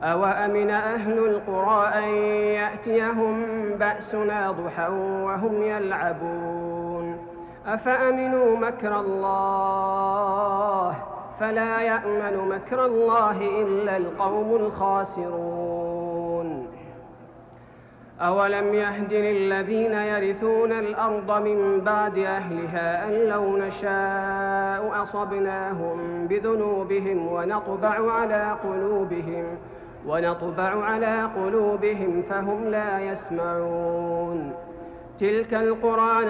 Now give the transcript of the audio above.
أوأمن أهل القرى أن يأتيهم بأسنا ضحى وهم يلعبون أفأمنوا مكر الله فلا يأمن مكر الله إلا القوم الخاسرون أولم يهد للذين يرثون الأرض من بعد أهلها أن لو نشاء أصبناهم بذنوبهم ونطبع على قلوبهم فهم لا يسمعون تلك القرى